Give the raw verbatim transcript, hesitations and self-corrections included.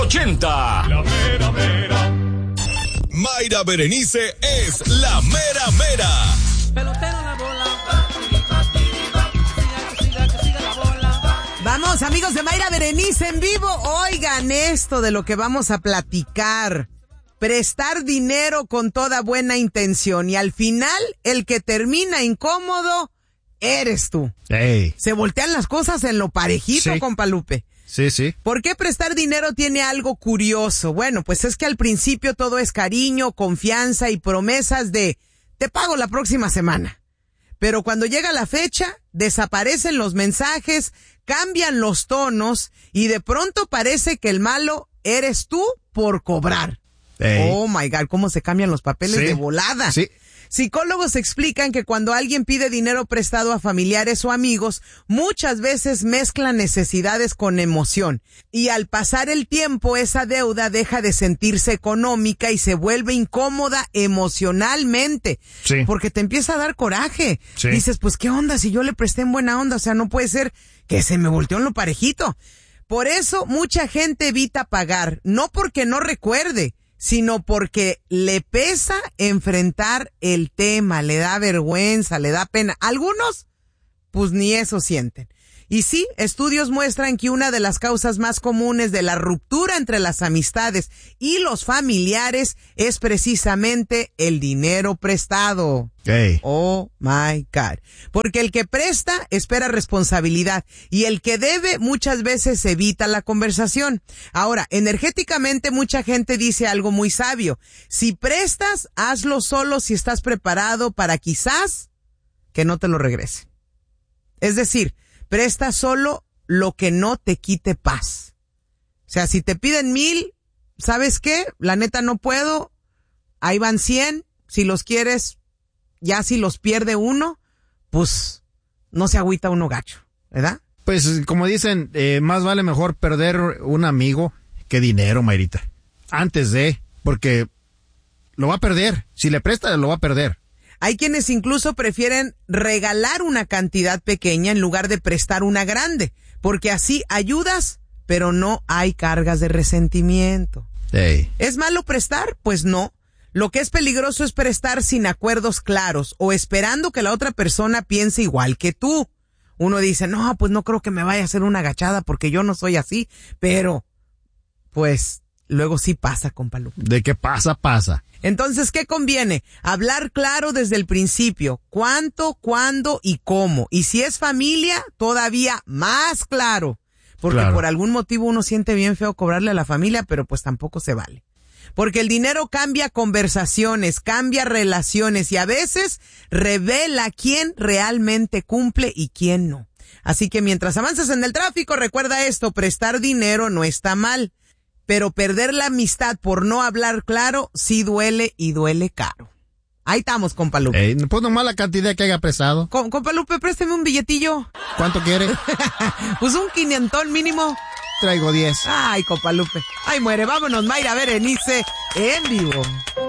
ochenta. La mera mera. Mayra Berenice es la mera mera. Pelotero la bola. Siga, que siga la bola. Vamos, amigos de Mayra Berenice en vivo. Oigan esto de lo que vamos a platicar. Prestar dinero con toda buena intención y al final el que termina incómodo eres tú. Hey. Se voltean las cosas en lo parejito, Sí. compa Lupe. Sí, sí. ¿Por qué prestar dinero tiene algo curioso? Bueno, pues es que al principio todo es cariño, confianza y promesas de te pago la próxima semana. Pero cuando llega la fecha, desaparecen los mensajes, cambian los tonos y de pronto parece que el malo eres tú por cobrar. Hey. Oh my God, cómo se cambian los papeles Sí. de volada. Sí. Psicólogos explican que cuando alguien pide dinero prestado a familiares o amigos, muchas veces mezcla necesidades con emoción. Y al pasar el tiempo, esa deuda deja de sentirse económica y se vuelve incómoda emocionalmente. Sí. Porque te empieza a dar coraje. Sí. Dices, pues qué onda, si yo le presté en buena onda, o sea, no puede ser que se me volteó en lo parejito. Por eso mucha gente evita pagar, no porque no recuerde, sino porque le pesa enfrentar el tema, le da vergüenza, le da pena. Algunos, pues ni eso sienten. Y sí, estudios muestran que una de las causas más comunes de la ruptura entre las amistades y los familiares es precisamente el dinero prestado. Hey. Oh my God. Porque el que presta espera responsabilidad y el que debe muchas veces evita la conversación. Ahora, energéticamente mucha gente dice algo muy sabio. Si prestas, hazlo solo si estás preparado para quizás que no te lo regrese. Es decir, presta solo lo que no te quite paz. O sea, si te piden mil, ¿sabes qué? La neta no puedo. Ahí van cien. Si los quieres, ya si los pierde uno, pues no se agüita uno gacho, ¿verdad? Pues como dicen, eh, más vale mejor perder un amigo que dinero, Mayrita. Antes de, porque lo va a perder. Si le presta, lo va a perder. Hay quienes incluso prefieren regalar una cantidad pequeña en lugar de prestar una grande, porque así ayudas, pero no hay cargas de resentimiento. Hey. ¿Es malo prestar? Pues no. Lo que es peligroso es prestar sin acuerdos claros o esperando que la otra persona piense igual que tú. Uno dice, no, pues no creo que me vaya a hacer una agachada porque yo no soy así, pero pues luego sí pasa, compa Lupe. De qué pasa, pasa. Entonces, ¿qué conviene? Hablar claro desde el principio. ¿Cuánto, cuándo y cómo? Y si es familia, todavía más claro. Porque Claro. por algún motivo uno siente bien feo cobrarle a la familia, pero pues tampoco se vale. Porque el dinero cambia conversaciones, cambia relaciones y a veces revela quién realmente cumple y quién no. Así que mientras avances en el tráfico, recuerda esto, prestar dinero no está mal. Pero perder la amistad por no hablar claro sí duele y duele caro. Ahí estamos, compa Lupe. Hey, pues nomás la cantidad que haya prestado. Com- compa Lupe, présteme un billetillo. ¿Cuánto quiere? Pues un quinientón mínimo. Traigo diez. Ay, compa Lupe. Ay, muere, vámonos, Mayra Berenice en vivo.